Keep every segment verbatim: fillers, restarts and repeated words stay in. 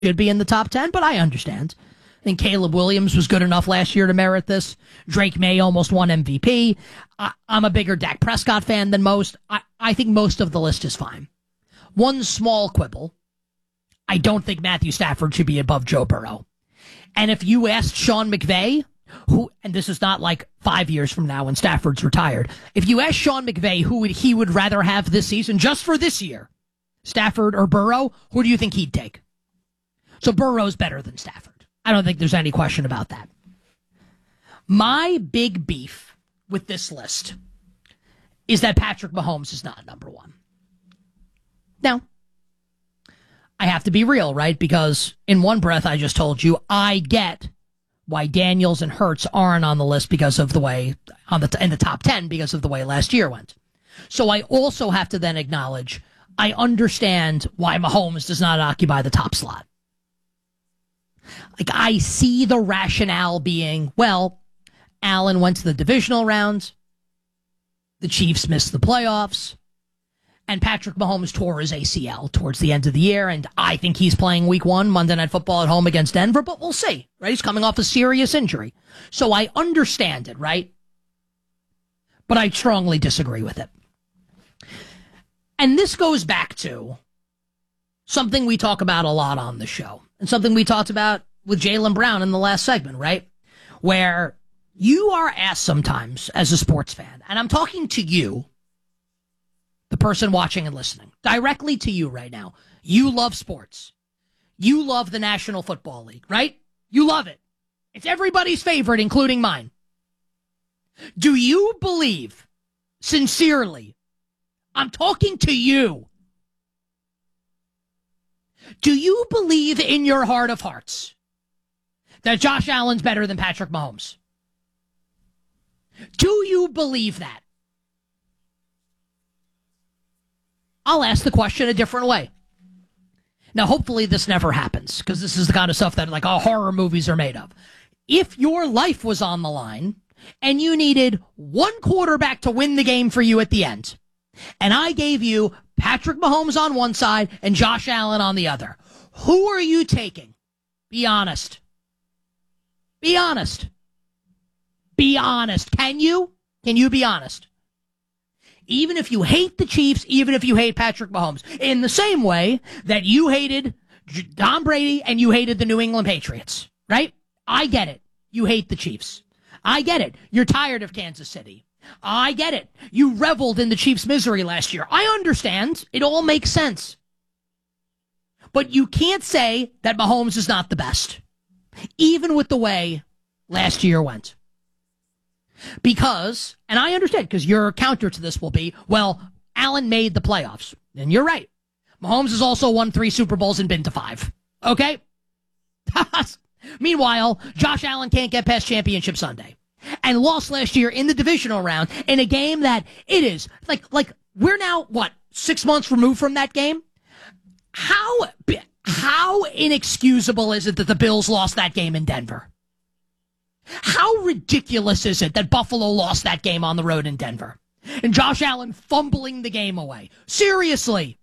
should be in the top ten, but I understand. I think Caleb Williams was good enough last year to merit this. Drake May almost won M V P. I, I'm a bigger Dak Prescott fan than most. I, I think most of the list is fine. One small quibble. I don't think Matthew Stafford should be above Joe Burrow. And if you asked Sean McVay, who, and this is not like five years from now when Stafford's retired, if you asked Sean McVay who would, he would rather have this season, just for this year, Stafford or Burrow, who do you think he'd take? So Burrow's better than Stafford. I don't think there's any question about that. My big beef with this list is that Patrick Mahomes is not number one. Now, I have to be real, right? Because in one breath, I just told you, I get why Daniels and Hurts aren't on the list because of the way, on the in the top ten, because of the way last year went. So I also have to then acknowledge, I understand why Mahomes does not occupy the top slot. Like, I see the rationale being, well, Allen went to the divisional rounds, the Chiefs missed the playoffs, and Patrick Mahomes tore his A C L towards the end of the year, and I think he's playing week one, Monday Night Football at home against Denver, but we'll see, right? He's coming off a serious injury. So I understand it, right? But I strongly disagree with it. And this goes back to something we talk about a lot on the show, and something we talked about with Jaylen Brown in the last segment, right? Where you are asked sometimes as a sports fan, and I'm talking to you, the person watching and listening, directly to you right now. You love sports. You love the National Football League, right? You love it. It's everybody's favorite, including mine. Do you believe, sincerely, I'm talking to you, do you believe in your heart of hearts that Josh Allen's better than Patrick Mahomes? Do you believe that? I'll ask the question a different way. Now, hopefully this never happens, because this is the kind of stuff that, like, oh, horror movies are made of. If your life was on the line and you needed one quarterback to win the game for you at the end, and I gave you Patrick Mahomes on one side and Josh Allen on the other, who are you taking? Be honest. Be honest. Be honest. Can you? Can you be honest? Even if you hate the Chiefs, even if you hate Patrick Mahomes, in the same way that you hated Tom Brady and you hated the New England Patriots, right? I get it. You hate the Chiefs. I get it. You're tired of Kansas City. I get it. You reveled in the Chiefs' misery last year. I understand. It all makes sense. But you can't say that Mahomes is not the best, even with the way last year went. Because, and I understand, because your counter to this will be, well, Allen made the playoffs. And you're right. Mahomes has also won three Super Bowls and been to five. Okay? Meanwhile, Josh Allen can't get past Championship Sunday. And lost last year in the divisional round in a game that it is, like, like we're now, what, six months removed from that game? How, how inexcusable is it that the Bills lost that game in Denver? How ridiculous is it that Buffalo lost that game on the road in Denver? And Josh Allen fumbling the game away. Seriously.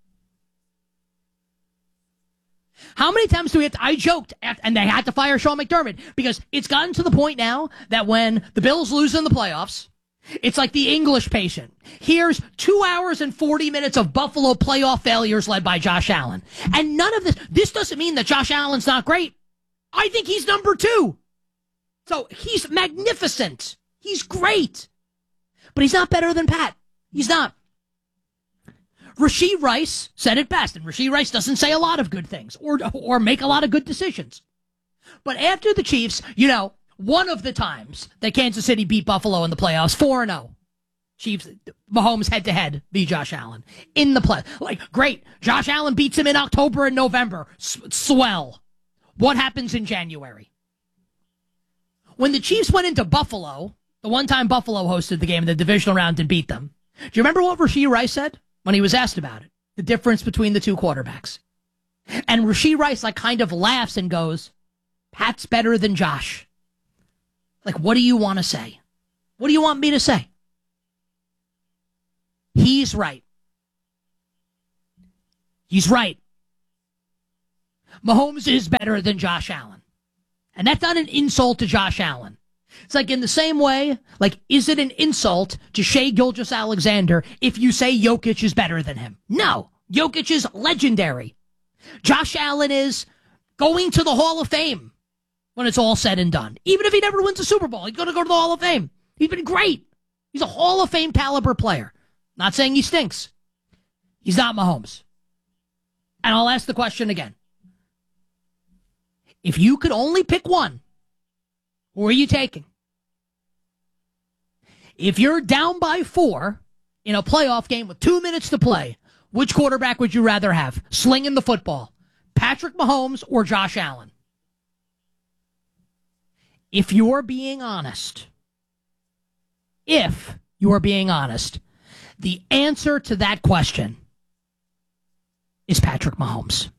How many times do we have to, I joked, and they had to fire Sean McDermott, because it's gotten to the point now that when the Bills lose in the playoffs, it's like the English patient. Here's two hours and forty minutes of Buffalo playoff failures led by Josh Allen. And none of this, this doesn't mean that Josh Allen's not great. I think he's number two. So he's magnificent. He's great. But he's not better than Pat. He's not. Rashee Rice said it best, and Rashee Rice doesn't say a lot of good things or or make a lot of good decisions. But after the Chiefs, you know, one of the times that Kansas City beat Buffalo in the playoffs, four and oh. Chiefs, Mahomes head-to-head beat Josh Allen in the play. Like, great. Josh Allen beats him in October and November. S- swell. What happens in January? When the Chiefs went into Buffalo, the one time Buffalo hosted the game in the divisional round and beat them, do you remember what Rashee Rice said when he was asked about it? The difference between the two quarterbacks. And Rashee Rice, like, kind of laughs and goes, Pat's better than Josh. Like, what do you want to say? What do you want me to say? He's right. He's right. Mahomes is better than Josh Allen. And that's not an insult to Josh Allen. It's like in the same way, like, is it an insult to Shai Gilgeous-Alexander if you say Jokic is better than him? No. Jokic is legendary. Josh Allen is going to the Hall of Fame when it's all said and done. Even if he never wins a Super Bowl, he's going to go to the Hall of Fame. He's been great. He's a Hall of Fame caliber player. Not saying he stinks. He's not Mahomes. And I'll ask the question again. If you could only pick one, who are you taking? If you're down by four in a playoff game with two minutes to play, which quarterback would you rather have slinging the football? Patrick Mahomes or Josh Allen? If you're being honest, if you're being honest, the answer to that question is Patrick Mahomes.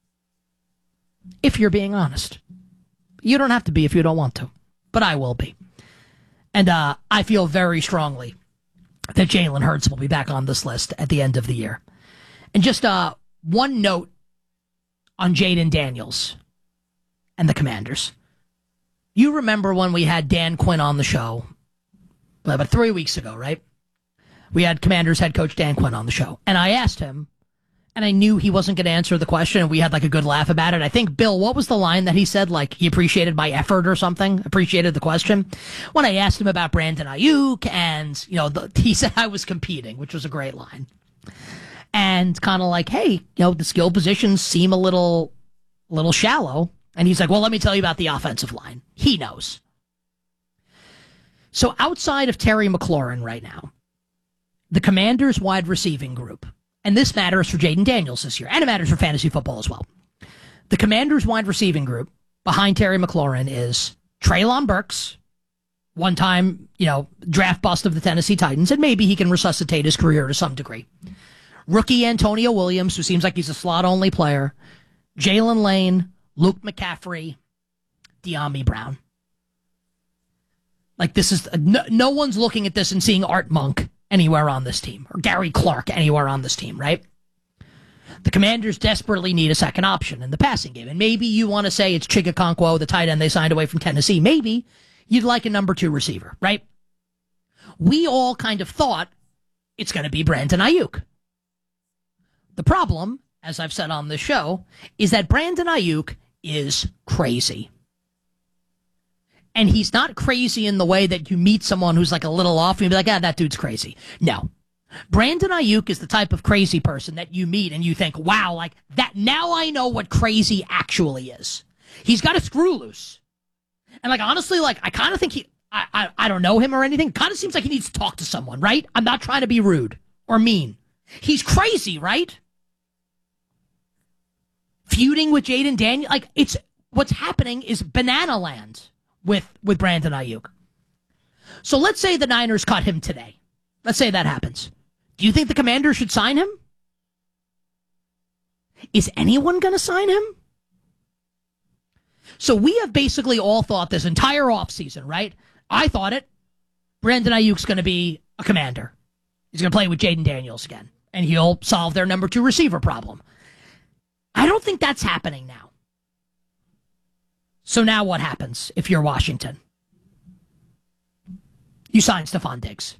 If you're being honest. You don't have to be if you don't want to, but I will be. And uh, I feel very strongly that Jalen Hurts will be back on this list at the end of the year. And just uh, one note on Jaden Daniels and the Commanders. You remember when we had Dan Quinn on the show, about three weeks ago, right? We had Commanders head coach Dan Quinn on the show. And I asked him, and I knew he wasn't going to answer the question, and we had like a good laugh about it. I think, Bill, what was the line that he said? Like, he appreciated my effort or something? Appreciated the question? When I asked him about Brandon Ayuk, and, you know, the, he said I was competing, which was a great line. And kind of like, hey, you know, the skill positions seem a little, little shallow. And he's like, well, let me tell you about the offensive line. He knows. So outside of Terry McLaurin right now, the Commanders wide receiving group, and this matters for Jaden Daniels this year, and it matters for fantasy football as well. The Commanders wide receiving group behind Terry McLaurin is Treylon Burks, one-time, you know, draft bust of the Tennessee Titans, and maybe he can resuscitate his career to some degree. Rookie Antonio Williams, who seems like he's a slot-only player. Jalen Lane, Luke McCaffrey, De'Ami Brown. Like, this is, no, no one's looking at this and seeing Art Monk anywhere on this team, or Gary Clark anywhere on this team, right? The Commanders desperately need a second option in the passing game. And maybe you want to say it's Chigakonkwo, the tight end they signed away from Tennessee. Maybe you'd like a number two receiver, right? We all kind of thought it's going to be Brandon Ayuk. The problem, as I've said on this show, is that Brandon Ayuk is crazy. And he's not crazy in the way that you meet someone who's like a little off and you be like, ah, that dude's crazy. No. Brandon Ayuk is the type of crazy person that you meet and you think, wow, like that, now I know what crazy actually is. He's got a screw loose. And like, honestly, like, I kind of think he, I, I, I don't know him or anything. Kind of seems like he needs to talk to someone, right? I'm not trying to be rude or mean. He's crazy, right? Feuding with Jaden Daniels. Like, it's, what's happening is banana land with, with Brandon Ayuk. So let's say the Niners cut him today. Let's say that happens. Do you think the Commanders should sign him? Is anyone going to sign him? So we have basically all thought this entire offseason, right? I thought it. Brandon Ayuk's going to be a Commander. He's going to play with Jaden Daniels again, and he'll solve their number two receiver problem. I don't think that's happening now. So now what happens if you're Washington? You sign Stephon Diggs.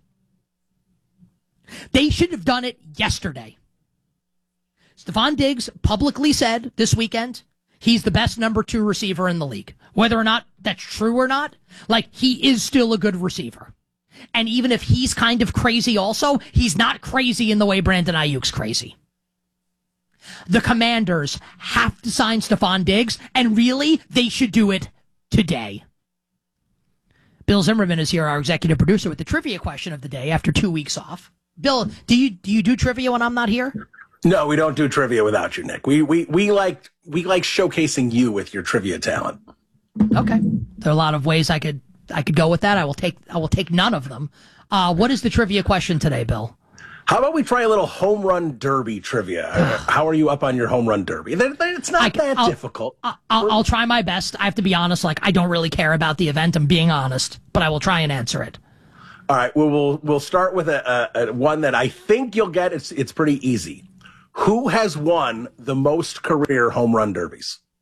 They should have done it yesterday. Stephon Diggs publicly said this weekend he's the best number two receiver in the league. Whether or not that's true or not, like, he is still a good receiver. And even if he's kind of crazy also, he's not crazy in the way Brandon Ayuk's crazy. The Commanders have to sign Stephon Diggs, and really, they should do it today. Bill Zimmerman is here, our executive producer, with the trivia question of the day after two weeks off. Bill, do you do you do trivia when I'm not here? No, we don't do trivia without you, Nick. We we we like we like showcasing you with your trivia talent. Okay, there are a lot of ways I could I could go with that. I will take I will take none of them. Uh, what is the trivia question today, Bill? How about we try a little home run derby trivia? How are you up on your home run derby? It's not I, that I'll, difficult. I'll, I'll, I'll try my best. I have to be honest. Like, I don't really care about the event. I'm being honest, but I will try and answer it. All right. Well, we'll we'll start with a, a, a one that I think you'll get. It's it's pretty easy. Who has won the most career home run derbies?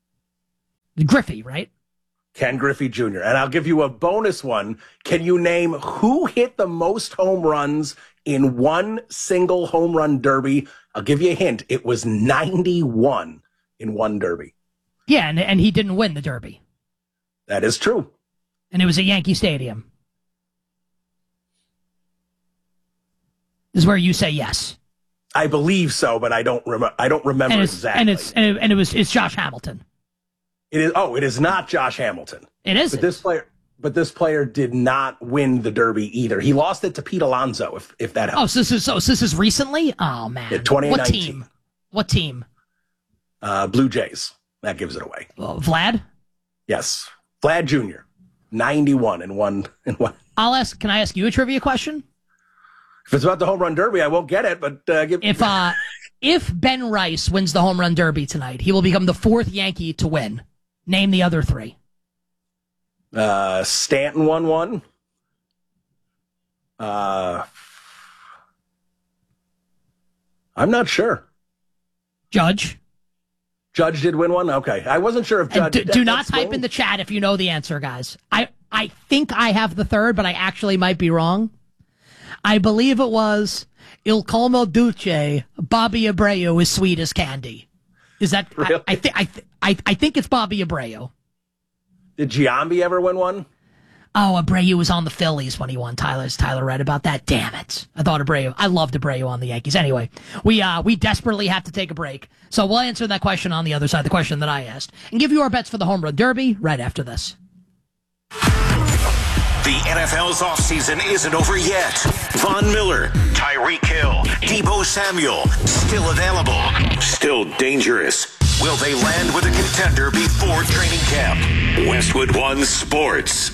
Griffey, right? Ken Griffey Junior And I'll give you a bonus one. Can you name who hit the most home runs in one single home run derby? I'll give you a hint. It was ninety-one in one derby. Yeah, and, and he didn't win the derby. That is true. And it was at Yankee Stadium. This is where you say yes. I believe so, but I don't remember. I don't remember and exactly. And it's and it, and it was it's Josh Hamilton. It is. Oh, it is not Josh Hamilton. It is. But this player, but this player did not win the Derby either. He lost it to Pete Alonso. If if that helps. Oh, so this is so, so this is recently. Oh man, yeah, twenty nineteen. What team? What team? Uh, Blue Jays. That gives it away. Uh, Vlad. Yes, Vlad Junior ninety-one in one in one. I'll ask. Can I ask you a trivia question? If it's about the home run derby, I won't get it. But uh, give- if uh, if Ben Rice wins the home run derby tonight, he will become the fourth Yankee to win. Name the other three. Uh, Stanton won one. Uh, I'm not sure. Judge. Judge did win one? Okay. I wasn't sure if Judge... Do, that, do not type wrong. in the chat if you know the answer, guys. I, I think I have the third, but I actually might be wrong. I believe it was Il Colmo Duce, Bobby Abreu is sweet as candy. Is that... Really? I, I, th- I, th- I, I think it's Bobby Abreu. Did Giambi ever win one? Oh, Abreu was on the Phillies when he won. Tyler's Tyler read about that. Damn it. I thought Abreu. I loved Abreu on the Yankees. Anyway, we uh we desperately have to take a break. So we'll answer that question on the other side, the question that I asked, and give you our bets for the home run derby right after this. The N F L's offseason isn't over yet. Von Miller, Tyreek Hill, Deebo Samuel, still available, still dangerous. Will they land with a contender before training camp? Westwood One Sports.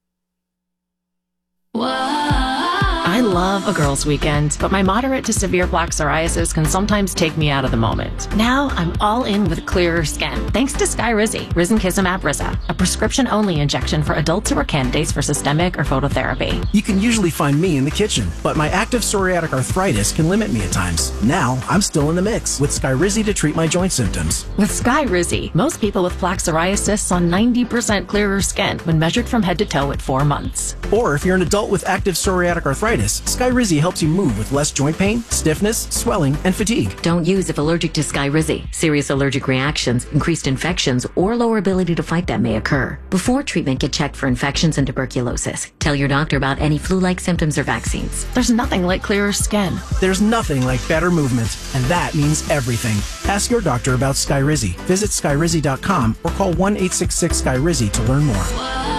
I love a girls' weekend, but my moderate to severe plaque psoriasis can sometimes take me out of the moment. Now I'm all in with clearer skin, thanks to Skyrizi, Risankizumab Riza, a prescription-only injection for adults who are candidates for systemic or phototherapy. You can usually find me in the kitchen, but my active psoriatic arthritis can limit me at times. Now I'm still in the mix with Skyrizi to treat my joint symptoms. With Skyrizi, most people with plaque psoriasis saw ninety percent clearer skin when measured from head to toe at four months. Or if you're an adult with active psoriatic arthritis, Skyrizi helps you move with less joint pain, stiffness, swelling, and fatigue. Don't use if allergic to Skyrizi. Serious allergic reactions, increased infections, or lower ability to fight them may occur. Before treatment, get checked for infections and tuberculosis. Tell your doctor about any flu-like symptoms or vaccines. There's nothing like clearer skin. There's nothing like better movement, and that means everything. Ask your doctor about Skyrizi. Visit Skyrizi dot com or call one eight six six Skyrizi to learn more.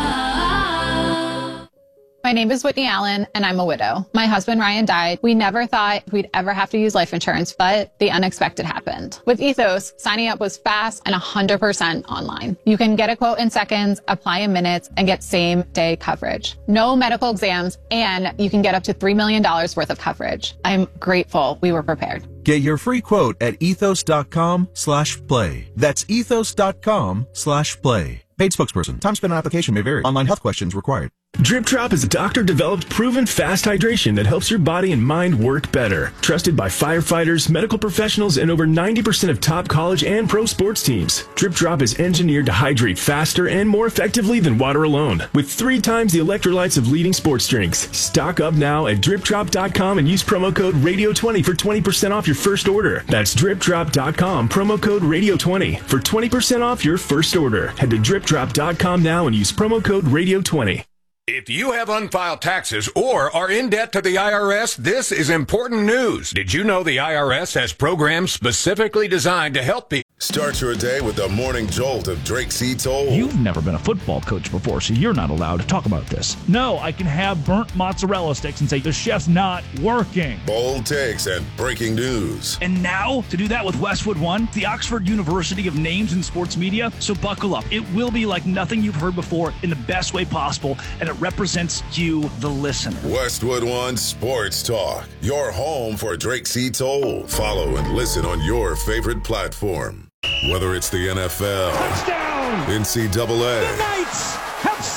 My name is Whitney Allen, and I'm a widow. My husband, Ryan, died. We never thought we'd ever have to use life insurance, but the unexpected happened. With Ethos, signing up was fast and one hundred percent online. You can get a quote in seconds, apply in minutes, and get same-day coverage. No medical exams, and you can get up to three million dollars worth of coverage. I'm grateful we were prepared. Get your free quote at ethos.com slash play. That's ethos.com slash play. Paid spokesperson. Time spent on application may vary. Online health questions required. Drip Drop is a doctor-developed, proven fast hydration that helps your body and mind work better. Trusted by firefighters, medical professionals, and over ninety percent of top college and pro sports teams. Drip Drop is engineered to hydrate faster and more effectively than water alone, with three times the electrolytes of leading sports drinks. Stock up now at drip drop dot com and use promo code radio twenty for twenty percent off your first order. That's drip drop dot com, promo code radio twenty for twenty percent off your first order. Head to drip drop dot com now and use promo code radio twenty. If you have unfiled taxes or are in debt to the I R S, this is important news. Did you know the I R S has programs specifically designed to help people? Start your day with the morning jolt of Drake C. Toll. You've never been a football coach before, so you're not allowed to talk about this. No, I can have burnt mozzarella sticks and say, the chef's not working. Bold takes and breaking news. And now, to do that with Westwood One, the Oxford University of Names in Sports Media, so buckle up. It will be like nothing you've heard before in the best way possible, and it represents you, the listener. Westwood One Sports Talk, your home for Drake C. Toll. Follow and listen on your favorite platform. Whether it's the N F L, touchdown, N C double A, the Knights have slain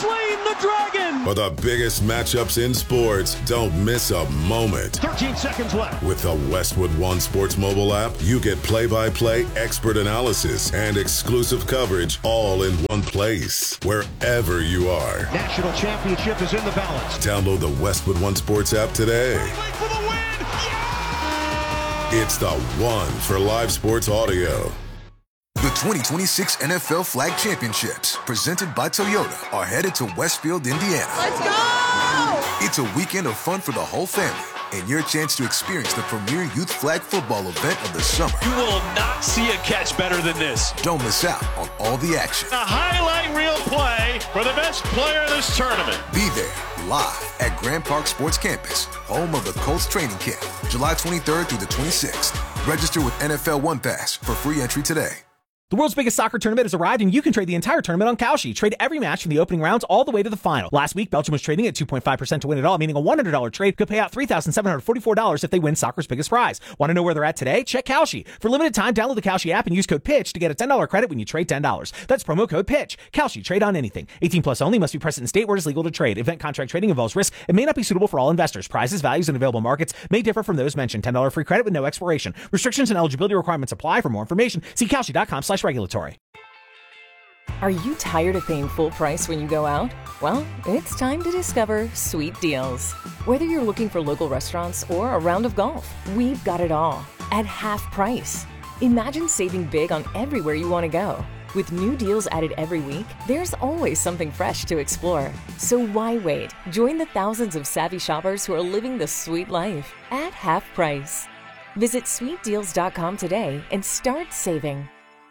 the Dragon! For the biggest matchups in sports, don't miss a moment. thirteen seconds left. With the Westwood One Sports mobile app, you get play-by-play expert analysis and exclusive coverage all in one place, wherever you are. National championship is in the balance. Download the Westwood One Sports app today. For the win! Yeah! It's the one for live sports audio. The twenty twenty-six N F L Flag Championships, presented by Toyota, are headed to Westfield, Indiana. Let's go! It's a weekend of fun for the whole family, and your chance to experience the premier youth flag football event of the summer. You will not see a catch better than this. Don't miss out on all the action. A highlight reel play for the best player in this tournament. Be there, live at Grand Park Sports Campus, home of the Colts training camp, July twenty-third through the twenty-sixth. Register with N F L One Pass for free entry today. The world's biggest soccer tournament has arrived, and you can trade the entire tournament on Kalshi. Trade every match from the opening rounds all the way to the final. Last week, Belgium was trading at two point five percent to win it all, meaning a one hundred dollars trade could pay out three thousand seven hundred forty-four dollars if they win soccer's biggest prize. Want to know where they're at today? Check Kalshi. For limited time, download the Kalshi app and use code PITCH to get a ten dollars credit when you trade ten dollars. That's promo code PITCH. Kalshi. Trade on anything. eighteen plus only. Must be present in state where it is legal to trade. Event contract trading involves risk and may not be suitable for all investors. Prizes, values, and available markets may differ from those mentioned. ten dollars free credit with no expiration. Restrictions and eligibility requirements apply. For more information, see Kalshi.com slash regulatory. Are you tired of paying full price when you go out? Well, it's time to discover Sweet Deals. Whether you're looking for local restaurants or a round of golf, we've got it all at half price. Imagine saving big on everywhere you want to go. With new deals added every week, there's always something fresh to explore. So why wait? Join the thousands of savvy shoppers who are living the sweet life at half price. Visit sweet deals dot com today and start saving.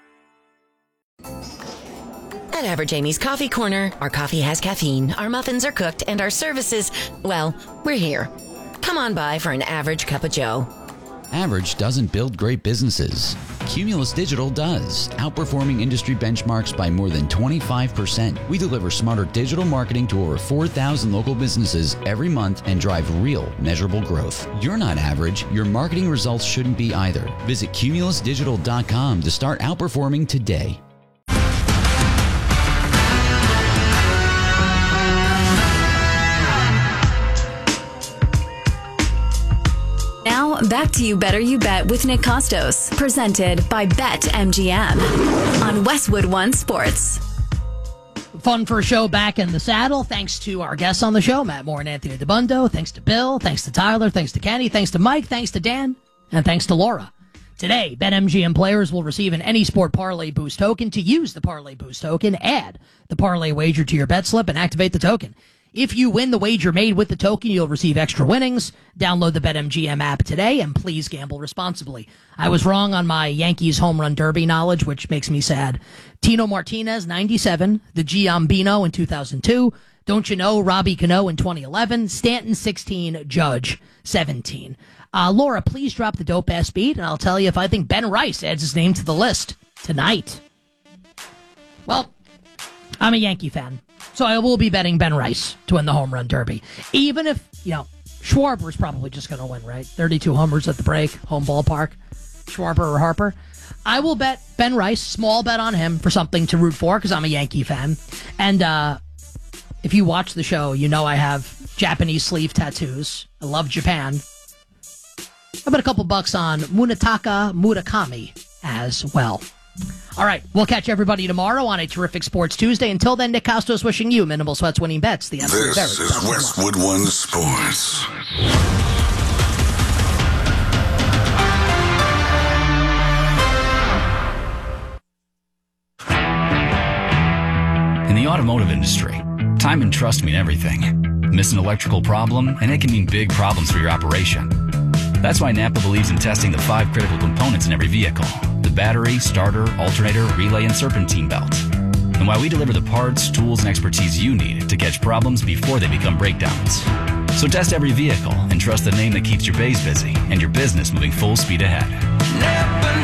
At Average Amy's Coffee Corner, our coffee has caffeine, our muffins are cooked, and our services, well, we're here. Come on by for an average cup of joe. Average doesn't build great businesses. Cumulus Digital does, outperforming industry benchmarks by more than twenty-five percent. We deliver smarter digital marketing to over four thousand local businesses every month and drive real, measurable growth. You're not average. Your marketing results shouldn't be either. Visit cumulus digital dot com to start outperforming today. Now, back to You Better You Bet with Nick Costos, presented by BetMGM on Westwood One Sports. Fun for a show back in the saddle. Thanks to our guests on the show, Matt Moore and Anthony DeBundo. Thanks to Bill. Thanks to Tyler. Thanks to Kenny. Thanks to Mike. Thanks to Dan. And thanks to Laura. Today, BetMGM players will receive an Any Sport Parlay Boost token. To use the Parlay Boost token, add the parlay wager to your bet slip and activate the token. If you win the wager made with the token, you'll receive extra winnings. Download the BetMGM app today, and please gamble responsibly. I was wrong on my Yankees home run derby knowledge, which makes me sad. Tino Martinez, ninety-seven. The Giambino in two thousand two. Don't you know, Robbie Cano in twenty eleven. Stanton, sixteen. Judge, seventeen. Uh, Laura, please drop the dope-ass beat, and I'll tell you if I think Ben Rice adds his name to the list tonight. Well, I'm a Yankee fan, so I will be betting Ben Rice to win the home run derby. Even if, you know, Schwarber's probably just going to win, right? thirty-two homers at the break, home ballpark. Schwarber or Harper. I will bet Ben Rice, small bet on him for something to root for because I'm a Yankee fan. And uh, if you watch the show, you know I have Japanese sleeve tattoos. I love Japan. How about a couple bucks on Munetaka Murakami as well? All right, we'll catch everybody tomorrow on a terrific Sports Tuesday. Until then, Nick Costos wishing you minimal sweats winning bets. The This is Westwood One Sports. In the automotive industry, time and trust mean everything. Miss an electrical problem, and it can mean big problems for your operation. That's why Napa believes in testing the five critical components in every vehicle: the battery, starter, alternator, relay, and serpentine belt. And why we deliver the parts, tools, and expertise you need to catch problems before they become breakdowns. So test every vehicle and trust the name that keeps your bays busy and your business moving full speed ahead. Napa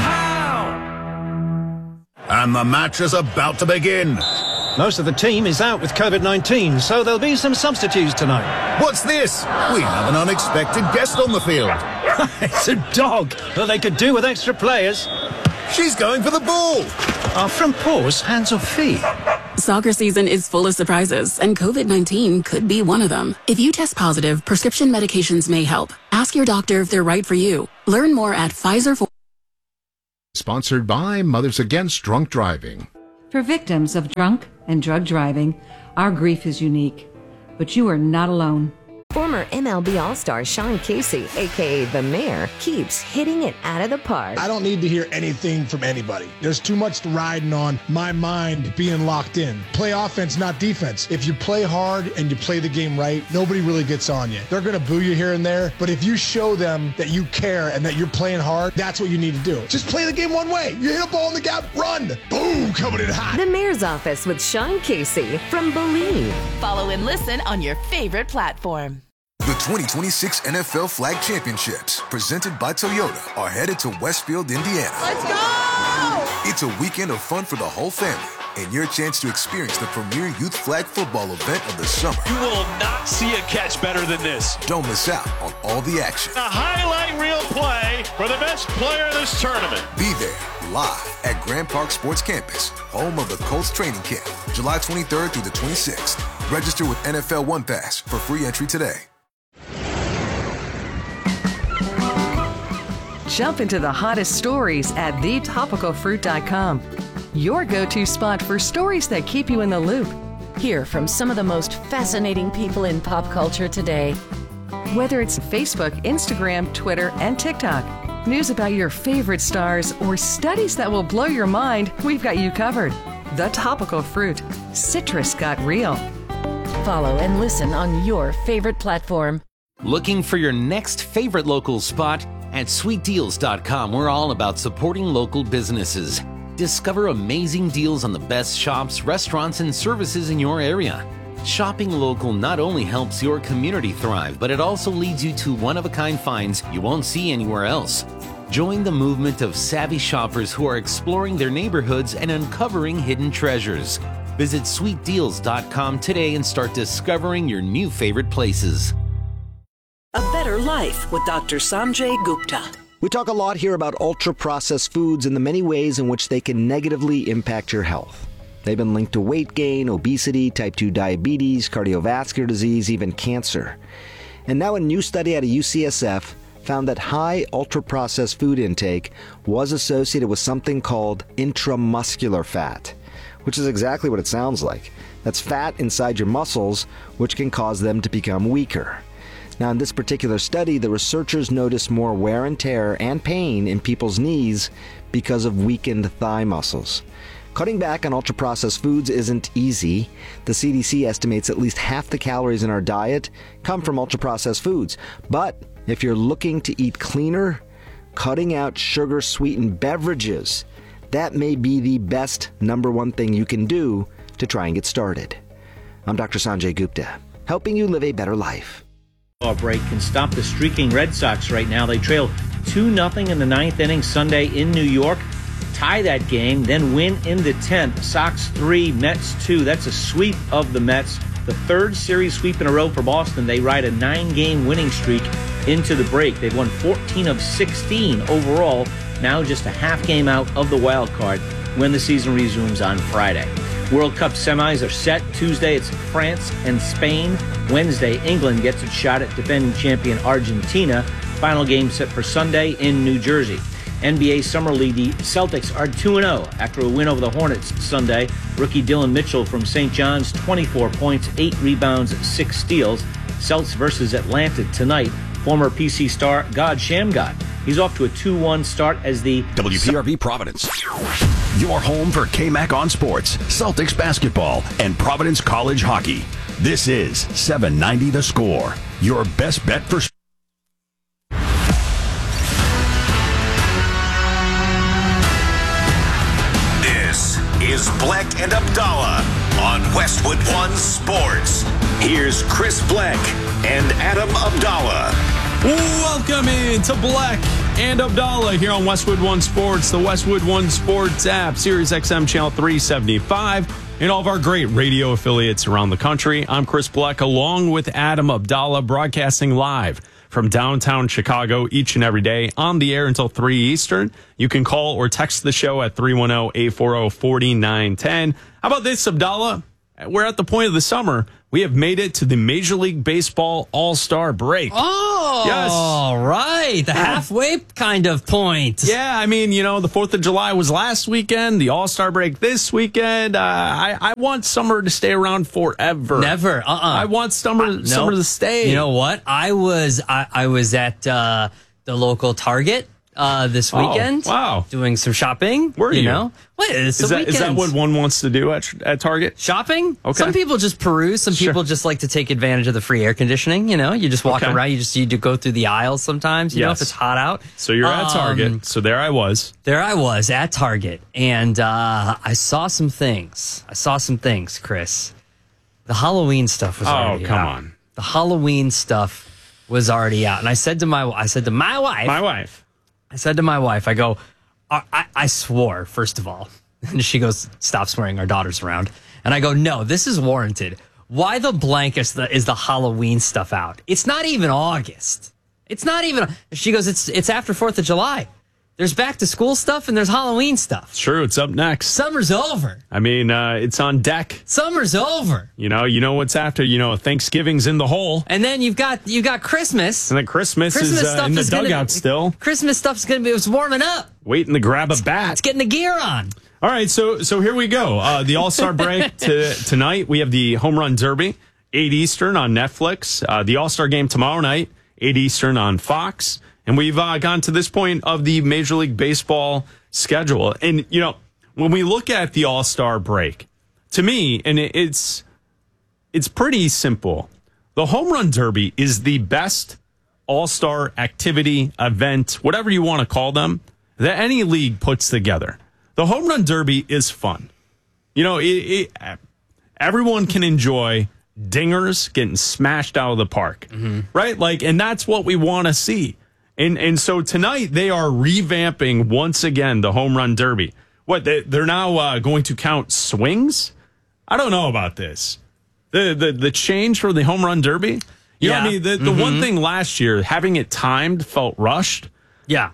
know-how. And the match is about to begin. Most of the team is out with COVID nineteen, so there'll be some substitutes tonight. What's this? We have an unexpected guest on the field. It's a dog, but they could do with extra players. She's going for the ball. Our front paws, hands or feet? Soccer season is full of surprises, and COVID nineteen could be one of them. If you test positive, prescription medications may help. Ask your doctor if they're right for you. Learn more at Pfizer. For- Sponsored by Mothers Against Drunk Driving. For victims of drunk and drug driving, our grief is unique, but you are not alone. Former M L B All-Star Sean Casey, a k a. The Mayor, keeps hitting it out of the park. I don't need to hear anything from anybody. There's too much riding on my mind being locked in. Play offense, not defense. If you play hard and you play the game right, nobody really gets on you. They're going to boo you here and there, but if you show them that you care and that you're playing hard, that's what you need to do. Just play the game one way. You hit a ball in the gap, run. Boom, coming in hot. The Mayor's Office with Sean Casey from Believe. Follow and listen on your favorite platform. The twenty twenty-six N F L Flag Championships, presented by Toyota, are headed to Westfield, Indiana. Let's go! It's a weekend of fun for the whole family, and your chance to experience the premier youth flag football event of the summer. You will not see a catch better than this. Don't miss out on all the action. A highlight reel play for the best player in this tournament. Be there, live at Grand Park Sports Campus, home of the Colts training camp, July twenty-third through the twenty-sixth. Register with N F L One Pass for free entry today. Jump into the hottest stories at the topical fruit dot com. Your go-to spot for stories that keep you in the loop. Hear from some of the most fascinating people in pop culture today. Whether it's Facebook, Instagram, Twitter, and TikTok, news about your favorite stars, or studies that will blow your mind, we've got you covered. The Topical Fruit. Citrus got real. Follow and listen on your favorite platform. Looking for your next favorite local spot? At sweet deals dot com, we're all about supporting local businesses. Discover amazing deals on the best shops, restaurants, and services in your area. Shopping local not only helps your community thrive, but it also leads you to one-of-a-kind finds you won't see anywhere else. Join the movement of savvy shoppers who are exploring their neighborhoods and uncovering hidden treasures. Visit sweet deals dot com today and start discovering your new favorite places. A Better Life with Doctor Sanjay Gupta. We talk a lot here about ultra-processed foods and the many ways in which they can negatively impact your health. They've been linked to weight gain, obesity, type two diabetes, cardiovascular disease, even cancer. And now a new study out of U C S F found that high ultra-processed food intake was associated with something called intramuscular fat, which is exactly what it sounds like. That's fat inside your muscles, which can cause them to become weaker. Now, in this particular study, the researchers noticed more wear and tear and pain in people's knees because of weakened thigh muscles. Cutting back on ultra-processed foods isn't easy. The C D C estimates at least half the calories in our diet come from ultra-processed foods. But if you're looking to eat cleaner, cutting out sugar-sweetened beverages, that may be the best number one thing you can do to try and get started. I'm Doctor Sanjay Gupta, helping you live a better life. Break can stop the streaking Red Sox right now. They trail two nothing in the ninth inning Sunday in New York. Tie that game, then win in the tenth. Sox three, Mets two. That's a sweep of the Mets. The third series sweep in a row for Boston. They ride a nine-game winning streak into the break. They've won fourteen of sixteen overall, now just a half game out of the wild card when the season resumes on Friday. World Cup semis are set. Tuesday, it's France and Spain. Wednesday, England gets its shot at defending champion Argentina. Final game set for Sunday in New Jersey. N B A Summer League, the Celtics are two and oh after a win over the Hornets Sunday. Rookie Dylan Mitchell from Saint John's, twenty-four points, eight rebounds, six steals. Celtics versus Atlanta tonight. Former P C star God Shamgod. He's off to a two one start as the W P R V Providence. Your home for K-Mac on Sports, Celtics basketball, and Providence College hockey. This is seven ninety The Score, your best bet for sports. This is Bleck and Abdallah on Westwood One Sports. Here's Chris Bleck and Adam Abdallah. Welcome in to Bleck and Abdallah here on Westwood One Sports, the Westwood One Sports app, Sirius X M Channel three seventy-five, and all of our great radio affiliates around the country. I'm Chris Bleck, along with Adam Abdallah, broadcasting live from downtown Chicago each and every day on the air until three Eastern. You can call or text the show at three one zero, eight four zero, four nine one zero. How about this, Abdallah? We're at the point of the summer. We have made it to the Major League Baseball All-Star break. Oh, yes. All right. The halfway kind of point. Yeah, I mean, you know, the fourth of July was last weekend, the All-Star break this weekend. Uh, I, I want summer to stay around forever. Never. Uh-uh. I want summer, uh, summer no. to stay. You know what? I was I, I was at uh, the local Target uh, this weekend. Oh, wow. Doing some shopping. Were you? You know? What is is that, is that what one wants to do at, at Target? Shopping? Okay. Some people just peruse. Some Sure. people just like to take advantage of the free air conditioning. You know, you just walk Okay. around. You just you do go through the aisles sometimes. You know, Yes. if it's hot out. So you're at Um, Target. So there I was. There I was at Target, and uh, I saw some things. I saw some things, Chris. The Halloween stuff was Oh, already come out. on. The Halloween stuff was already out, and I said to my I said to my wife, My wife. I said to my wife, I go, I, I, I swore first of all, and she goes, stop swearing, our daughter's around, and I go, no, this is warranted. Why the blank is the is the Halloween stuff out? It's not even August. It's not even. She goes, it's it's after Fourth of July. There's back to school stuff and there's Halloween stuff. It's true. It's up next. Summer's over. I mean, uh, it's on deck. Summer's over. You know, you know what's after. You know, Thanksgiving's in the hole. And then you've got you got Christmas. And then Christmas, Christmas is uh, stuff in the is gonna- dugout still. Christmas stuff's gonna be it's warming up. Waiting to grab a bat. It's getting the gear on. All right, so so here we go. Uh, the All-Star break to, tonight. We have the Home Run Derby, eight Eastern on Netflix. Uh, the All-Star game tomorrow night, eight Eastern on Fox. And we've uh, gotten to this point of the Major League Baseball schedule. And, you know, when we look at the All-Star break, to me, and it, it's it's pretty simple. The Home Run Derby is the best All-Star activity, event, whatever you want to call them, that any league puts together. The Home Run Derby is fun. You know, it, it, everyone can enjoy dingers getting smashed out of the park, mm-hmm. right? Like, and that's what we want to see. And and so tonight they are revamping once again the Home Run Derby. What, they, they're now uh, going to count swings? I don't know about this. The the the change for the Home Run Derby? You Yeah. know what I mean? The, the Mm-hmm. one thing last year, having it timed felt rushed. Yeah.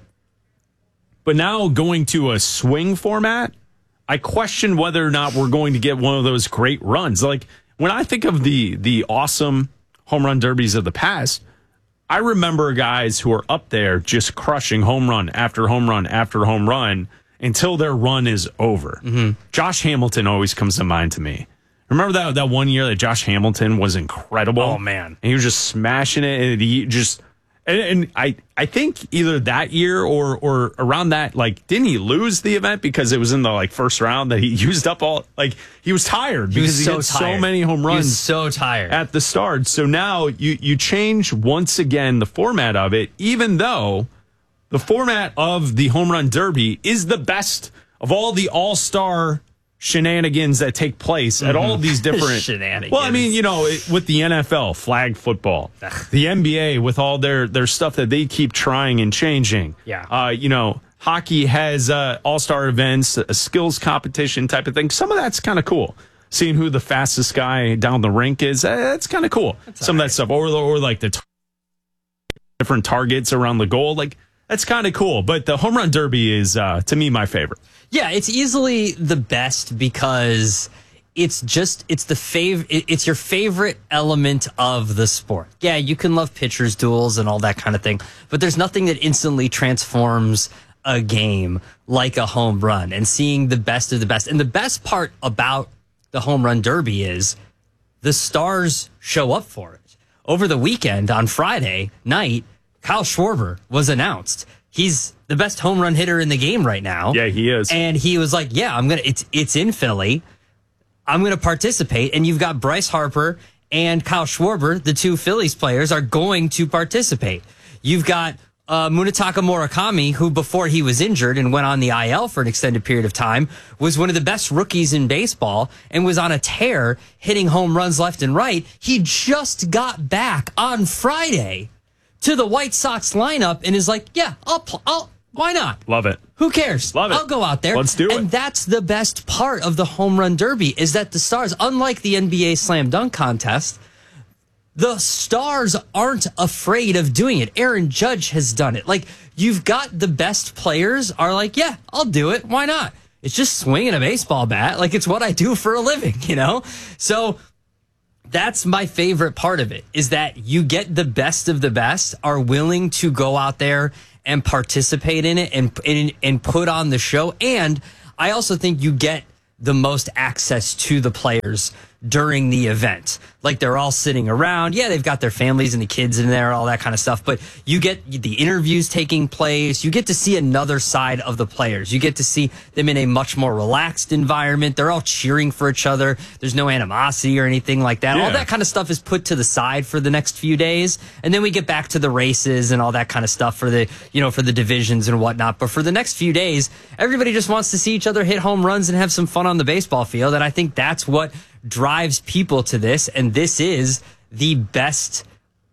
But now going to a swing format, I question whether or not we're going to get one of those great runs. Like, when I think of the the awesome Home Run Derbies of the past, I remember guys who are up there just crushing home run after home run after home run until their run is over. Mm-hmm. Josh Hamilton always comes to mind to me. Remember that that one year that Josh Hamilton was incredible? Oh, man. And he was just smashing it, and he just and, and I I think either that year or or around that, like, didn't he lose the event because it was in the like first round that he used up all, like, he was tired He was because he, so hit so tired. many home He runs was so tired at the start. So now you you change once again the format of it, even though the format of the Home Run Derby is the best of all the all-star shenanigans that take place at all of these different Shenanigans. Well, I mean, you know, it, with the N F L, flag football, the N B A with all their their stuff that they keep trying and changing. Yeah. Uh, you know, hockey has uh, all-star events, a skills competition type of thing. Some of that's kind of cool. Seeing who the fastest guy down the rink is, uh, that's kind of cool. That's Some of right. that stuff, or or like the tar- different targets around the goal, like that's kind of cool. But the Home Run Derby is, uh, to me, my favorite. Yeah, it's easily the best because it's just it's the fav it's your favorite element of the sport. Yeah, you can love pitchers duels and all that kind of thing, but there's nothing that instantly transforms a game like a home run and seeing the best of the best. And the best part about the Home Run Derby is the stars show up for it. Over the weekend on Friday night, Kyle Schwarber was announced. He's the best home run hitter in the game right now. Yeah, he is. And he was like, yeah, I'm going to, it's, it's in Philly. I'm going to participate. And you've got Bryce Harper and Kyle Schwarber, the two Phillies players, are going to participate. You've got uh, Munetaka Murakami, who before he was injured and went on the I L for an extended period of time, was one of the best rookies in baseball and was on a tear hitting home runs left and right. He just got back on Friday to the White Sox lineup and is like, yeah, I'll, pl- I'll, why not? Love it. Who cares? Love it. I'll go out there. Let's do it. And that's the best part of the Home Run Derby is that the stars, unlike the N B A Slam Dunk Contest, the stars aren't afraid of doing it. Aaron Judge has done it. Like, you've got the best players are like, yeah, I'll do it. Why not? It's just swinging a baseball bat. Like, it's what I do for a living, you know? So that's my favorite part of it, is that you get the best of the best are willing to go out there and participate in it and, and, and put on the show. And I also think you get the most access to the players during the event. Like, they're all sitting around. Yeah, they've got their families and the kids in there, all that kind of stuff. But you get the interviews taking place. You get to see another side of the players. You get to see them in a much more relaxed environment. They're all cheering for each other. There's no animosity or anything like that. Yeah. All that kind of stuff is put to the side for the next few days. And then we get back to the races and all that kind of stuff for the, you know, for the divisions and whatnot. But for the next few days, everybody just wants to see each other hit home runs and have some fun on the baseball field. And I think that's what drives people to this, and this is the best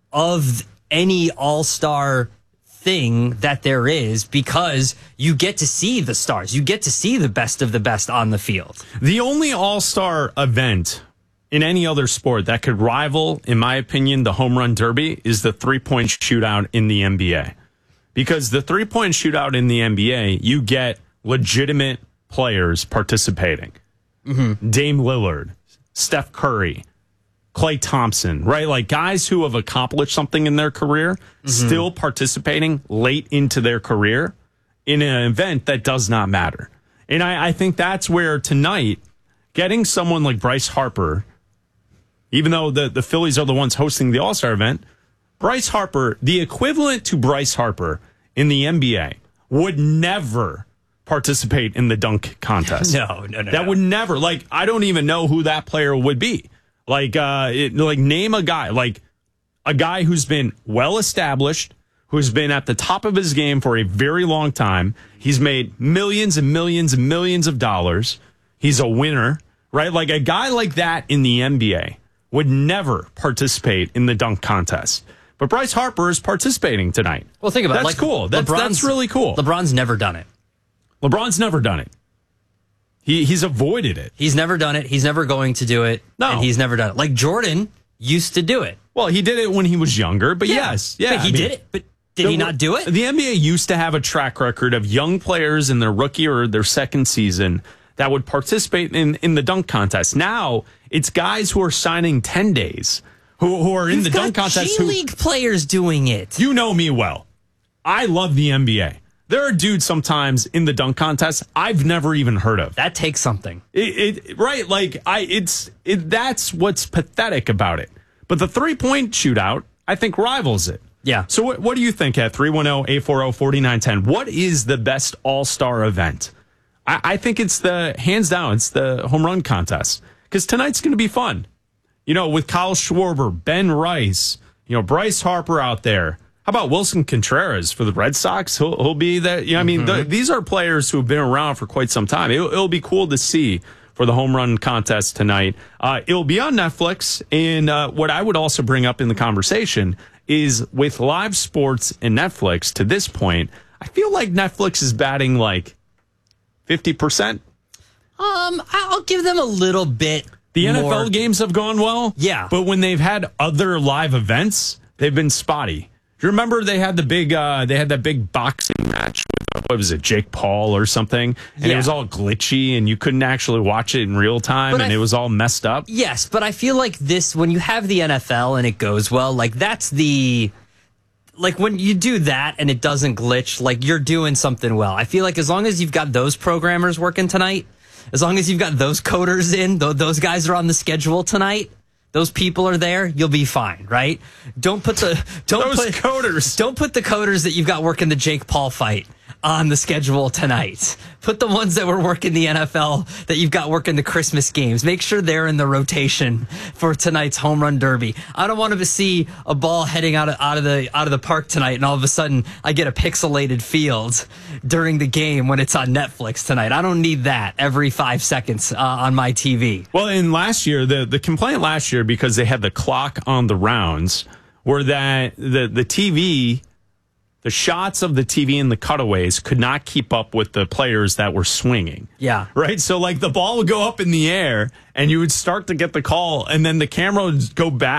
of any all-star thing that there is, because you get to see the stars. You get to see the best of the best on the field. The only all-star event in any other sport that could rival, in my opinion, the home run derby is the three-point shootout in the N B A. Because the three-point shootout in the N B A, you get legitimate players participating. Mm-hmm. Dame Lillard, Steph Curry, Klay Thompson, right? Like, guys who have accomplished something in their career, mm-hmm. still participating late into their career in an event that does not matter. And I, I think that's where tonight, getting someone like Bryce Harper, even though the, the Phillies are the ones hosting the All-Star event, Bryce Harper, the equivalent to Bryce Harper in the N B A, would never participate in the dunk contest. No, no, no. That no. would never, like, I don't even know who that player would be. Like, uh, it, like name a guy, like a guy who's been well established, who's been at the top of his game for a very long time. He's made millions and millions and millions of dollars. He's a winner, right? Like, a guy like that in the N B A would never participate in the dunk contest. But Bryce Harper is participating tonight. Well, think about it. That's like, cool. That's, that's really cool. LeBron's never done it. LeBron's never done it. He he's avoided it. He's never done it. He's never going to do it. No. And he's never done it. Like, Jordan used to do it. Well, he did it when he was younger, but yeah. yes. Yeah, but he I mean, did it. But did the, he not do it? The N B A used to have a track record of young players in their rookie or their second season that would participate in, in the dunk contest. Now, it's guys who are signing ten days, who, who are in You've the got dunk contest. G League who, players doing it. You know me well. I love the N B A. There are dudes sometimes in the dunk contest I've never even heard of. That takes something. It, it right, like I, it's it. That's what's pathetic about it. But the three point shootout, I think, rivals it. Yeah. So what, what do you think at three one zero, eight four zero, four nine one zero? What is the best all star event? I, I think it's the hands down. It's the home run contest, because tonight's going to be fun. You know, with Kyle Schwarber, Ben Rice, you know, Bryce Harper out there. How about Wilson Contreras for the Red Sox? He'll, he'll be there. You know, I mean, mm-hmm. the, these are players who have been around for quite some time. It'll, it'll be cool to see for the home run contest tonight. Uh, it'll be on Netflix. And uh, what I would also bring up in the conversation is, with live sports and Netflix to this point, I feel like Netflix is batting like fifty percent. Um, I'll give them a little bit. The N F L more. games have gone well. Yeah. But when they've had other live events, they've been spotty. Do you remember they had the big, uh, they had that big boxing match with, what was it, Jake Paul or something? And yeah. It was all glitchy and you couldn't actually watch it in real time, but and I, it was all messed up. Yes, but I feel like this, when you have the N F L and it goes well, like that's the, like when you do that and it doesn't glitch, like you're doing something well. I feel like as long as you've got those programmers working tonight, as long as you've got those coders in, th- those guys are on the schedule tonight, those people are there, you'll be fine, right? Don't put the don't those put coders. Don't put the coders that you've got working the Jake Paul fight on the schedule tonight. Put the ones that were working the N F L that you've got working the Christmas games. Make sure they're in the rotation for tonight's home run derby. I don't want to see a ball heading out of out of the out of the park tonight, and all of a sudden I get a pixelated field during the game when it's on Netflix tonight. I don't need that every five seconds uh, on my T V. Well, in last year, the the complaint last year, because they had the clock on the rounds, were that the the T V. The shots of the T V and the cutaways could not keep up with the players that were swinging. Yeah. Right? So, like, the ball would go up in the air, and you would start to get the call, and then the camera would go back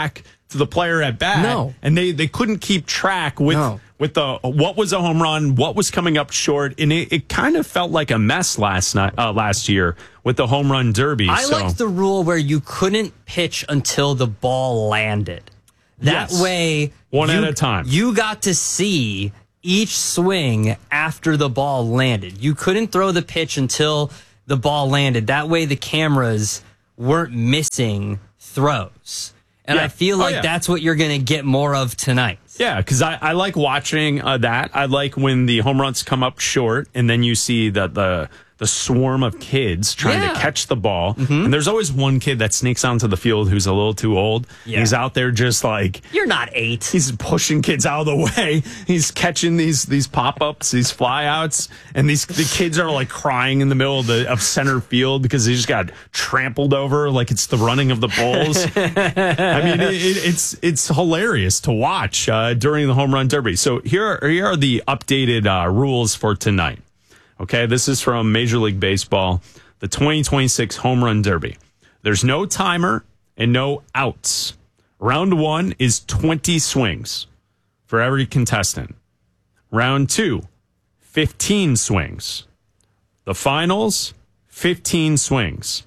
to the player at bat. No. And they, they couldn't keep track with No. with the what was a home run, what was coming up short, and it, it kind of felt like a mess last night uh, last year with the home run derby. I so. liked the rule where you couldn't pitch until the ball landed. That Yes. way, One you, at a time. You got to see each swing after the ball landed. You couldn't throw the pitch until the ball landed. That way, the cameras weren't missing throws. And Yeah. I feel Oh, like yeah. that's what you're going to get more of tonight. Yeah, because I, I like watching uh, that. I like when the home runs come up short, and then you see the the, the swarm of kids trying Yeah. to catch the ball. Mhm. And there's always one kid that sneaks onto the field who's a little too old. Yeah. He's out there just like You're not eight. he's pushing kids out of the way. He's catching these these pop ups, these flyouts, and these the kids are like crying in the middle of the of center field because they just got trampled over like it's the running of the Bulls. I mean, it, it, it's it's hilarious to watch uh, during the home run derby. So here are, here are the updated uh, rules for tonight. Okay, this is from Major League Baseball, the twenty twenty-six home run derby. There's no timer and no outs. Round one is twenty swings for every contestant. Round two, fifteen swings. The finals, fifteen swings.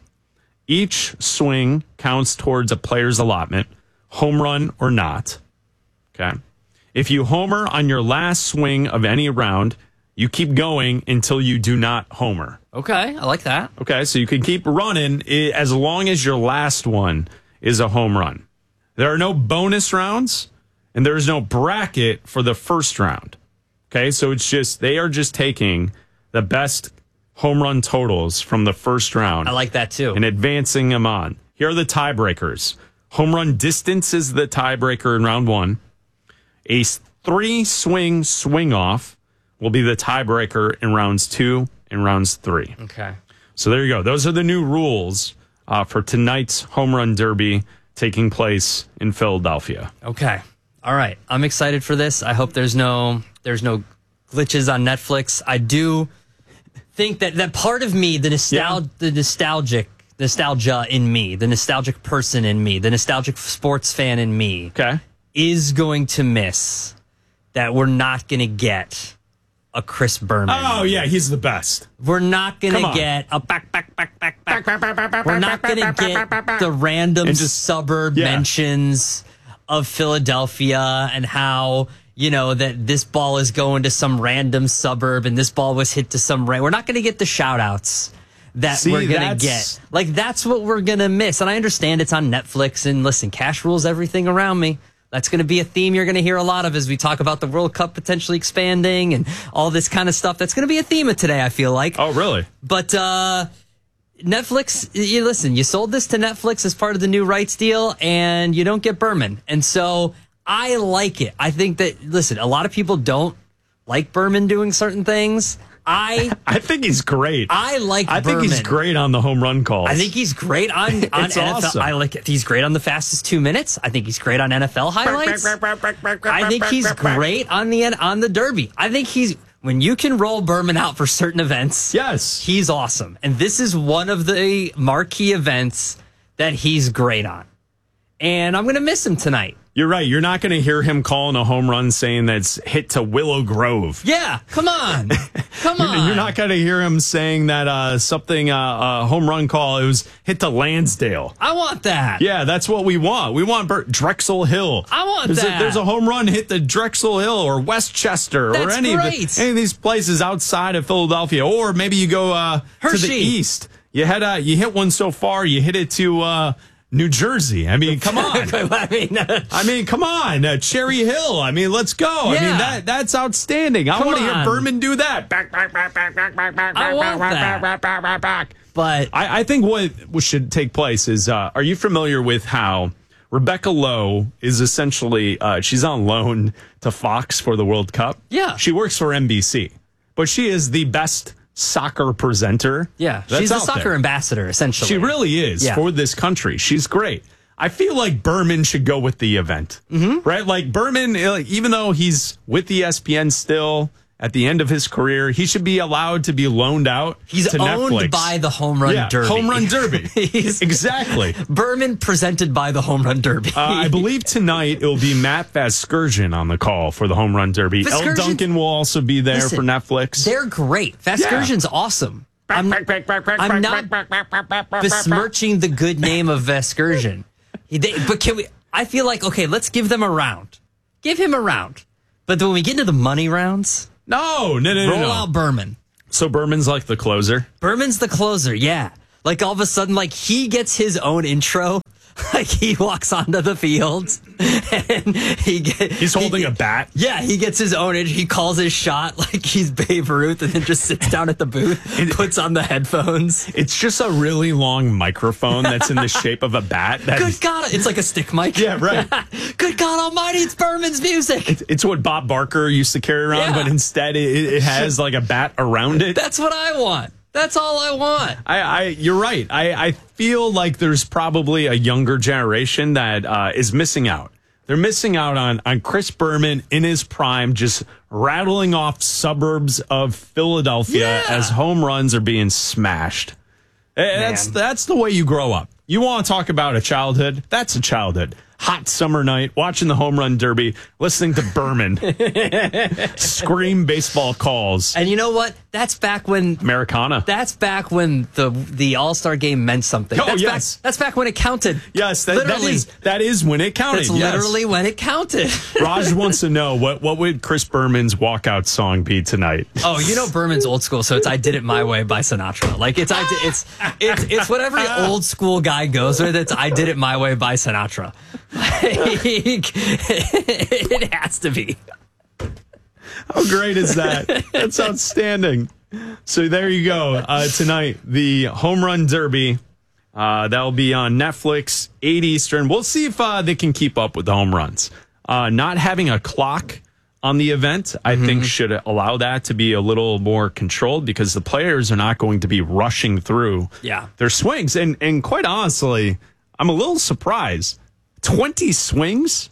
Each swing counts towards a player's allotment, home run or not. Okay. If you homer on your last swing of any round, you keep going until you do not homer. Okay, I like that. Okay, so you can keep running i- as long as your last one is a home run. There are no bonus rounds, and there is no bracket for the first round. Okay, so it's just, they are just taking the best home run totals from the first round. I like that too. And advancing them on. Here are the tiebreakers. Home run distance is the tiebreaker in round one. A three swing swing off will be the tiebreaker in rounds two and rounds three. Okay. So there you go. Those are the new rules uh, for tonight's home run derby taking place in Philadelphia. Okay. All right. I'm excited for this. I hope there's no there's no glitches on Netflix. I do think that that part of me, the nostal- the nostalgic nostalgia in me, the nostalgic person in me, the nostalgic sports fan in me, okay, is going to miss that we're not going to get a Chris Berman. Oh, yeah, he's the best. We're not going Come to on. get a back, back, back, back, back. We're not going to get the random And just- suburb yeah. mentions of Philadelphia and how, you know, that this ball is going to some random suburb and this ball was hit to some ra- We're not going to get the shout outs that See, we're going to that's- get. Like, that's what we're going to miss. And I understand it's on Netflix. And listen, cash rules everything around me. That's going to be a theme you're going to hear a lot of as we talk about the World Cup potentially expanding and all this kind of stuff. That's going to be a theme of today, I feel like. Oh, really? But uh, Netflix, you listen, you sold this to Netflix as part of the new rights deal, and you don't get Berman. And so I like it. I think that, listen, a lot of people don't like Berman doing certain things. I I think he's great. I like I think Berman. he's great on the home run calls. I think he's great on, on It's N F L. awesome. I like it. He's great on the fastest two minutes. I think he's great on N F L highlights. I think he's great on the on the Derby. I think he's when you can roll Berman out for certain events. Yes, he's awesome, and this is one of the marquee events that he's great on. And I'm going to miss him tonight. You're right. You're not going to hear him calling a home run saying that's hit to Willow Grove. Yeah, come on. Come You're- on. You're not going to hear him saying that uh, something, uh, a home run call, it was hit to Lansdale. I want that. Yeah, that's what we want. We want Bert Drexel Hill. I want there's that. A, there's a home run hit to Drexel Hill or Westchester or That's any of, the, great. any of these places outside of Philadelphia. Or maybe you go uh, to the Hershey. east. You had uh, you hit one so far, you hit it to uh, New Jersey. I mean, come on. I mean, uh, I mean, come on, uh, Cherry Hill. I mean, let's go. I Yeah. mean, that that's outstanding. I Come want to hear on. Berman do that. Back, back, back, back, back, back, back, I back, want back, that. back, back, back, back. but I, I think what what should take place is, uh, are you familiar with how Rebecca Lowe is essentially, uh, she's on loan to Fox for the World Cup? Yeah. She works for N B C, but she is the best soccer presenter. yeah, that's she's a out soccer there. ambassador, essentially. She really is Yeah. for this country. She's great. I feel like Berman should go with the event, mm-hmm. right? Like Berman, uh, even though he's with E S P N still at the end of his career. He should be allowed to be loaned out He's to owned Netflix. by the Home Run yeah, Derby. Home Run Derby. Exactly. Berman presented by the Home Run Derby. uh, I believe tonight it will be Matt Vasgersian on the call for the Home Run Derby. El Duncan will also be there Listen, for Netfllix. They're great. Vasgersian's yeah. awesome. I'm, I'm not besmirching the good name of Vasgersian. They, but can we, I feel like, okay, let's give them a round. Give him a round. But when we get into the money rounds, no, no, no, roll no, no. out Berman. So Berman's like the closer? Berman's the closer, yeah. Like all of a sudden, like he gets his own intro. Like he walks onto the field and he get, he's holding he, a bat. Yeah, he gets his own. He calls his shot like he's Babe Ruth, and then just sits down at the booth, puts on the headphones. It's just a really long microphone that's in the shape of a bat. That Good is, God, it's like a stick mic. Yeah, right. Good God Almighty, it's Berman's music. It's, it's what Bob Barker used to carry around, yeah. but instead it, it has like a bat around it. That's what I want. That's all I want. I, I you're right. I, I feel like there's probably a younger generation that uh, is missing out. They're missing out on on Chris Berman in his prime, just rattling off suburbs of Philadelphia yeah. as home runs are being smashed. Man. That's that's the way you grow up. You want to talk about a childhood? That's a childhood. Hot summer night, watching the Home Run Derby, listening to Berman scream baseball calls. And you know what? That's back when Americana. That's back when the the All-Star game meant something. Oh, that's yes. Back, that's back when it counted. Yes, that, that is that is when it counted. That's yes. literally when it counted. Raj wants to know what what would Chris Berman's walkout song be tonight? Oh, you know Berman's old school, so it's "I Did It My Way" by Sinatra. Like it's I did, it's it's it's what every old school guy goes with. It's "I Did It My Way" by Sinatra. Like, it has to be. How great is that? That's outstanding. So there you go. Uh, tonight, the Home Run Derby. Uh, that'll be on Netflix, eight Eastern. We'll see if uh, they can keep up with the home runs. Uh, not having a clock on the event, I mm-hmm. think, should allow that to be a little more controlled because the players are not going to be rushing through yeah. their swings. And, and quite honestly, I'm a little surprised. twenty swings?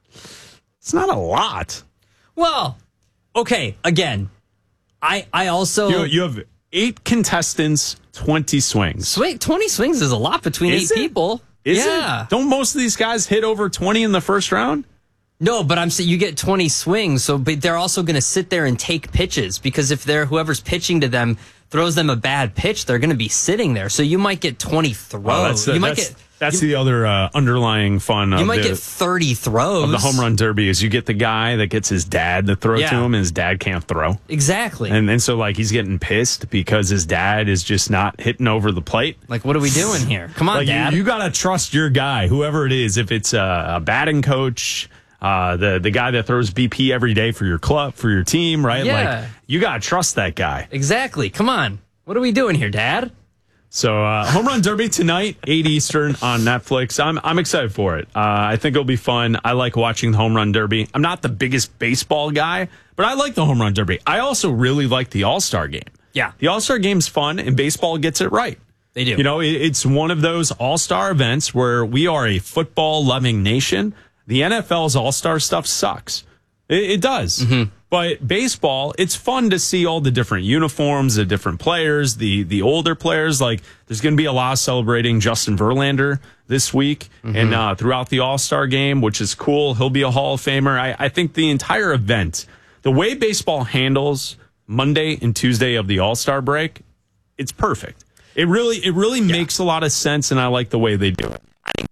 It's not a lot. Well, okay, again, I I also... You, you have eight contestants, twenty swings. Swing, twenty swings is a lot between is eight it? people. Is yeah. it? Don't most of these guys hit over twenty in the first round? No, but I'm saying you get twenty swings, so but they're also going to sit there and take pitches because if they're whoever's pitching to them throws them a bad pitch, they're going to be sitting there. So you might get twenty throws. Oh, that's the, you might that's, get That's you, the other uh, underlying fun of You might the, get thirty throws. Of the Home Run Derby is you get the guy that gets his dad to throw yeah. to him and his dad can't throw. Exactly. And then so like he's getting pissed because his dad is just not hitting over the plate. Like, what are we doing here? Come on, like, Dad. You, you got to trust your guy, whoever it is. If it's a, a batting coach, uh, the, the guy that throws B P every day for your club, for your team, right? Yeah. Like, you got to trust that guy. Exactly. Come on. What are we doing here, Dad? So, uh, Home Run Derby tonight, eight Eastern on Netflix. I'm I'm excited for it. Uh, I think it'll be fun. I like watching the Home Run Derby. I'm not the biggest baseball guy, but I like the Home Run Derby. I also really like the All-Star Game. Yeah. The All-Star Game's fun, and baseball gets it right. They do. You know, it, it's one of those All-Star events where we are a football-loving nation. The N F L's All-Star stuff sucks. It, it does. Mm-hmm. But baseball, it's fun to see all the different uniforms, the different players, the the older players. Like, there's going to be a lot celebrating Justin Verlander this week mm-hmm. and uh, throughout the All-Star game, which is cool. He'll be a Hall of Famer. I, I think the entire event, the way baseball handles Monday and Tuesday of the All-Star break, it's perfect. It really, it really yeah. makes a lot of sense, and I like the way they do it.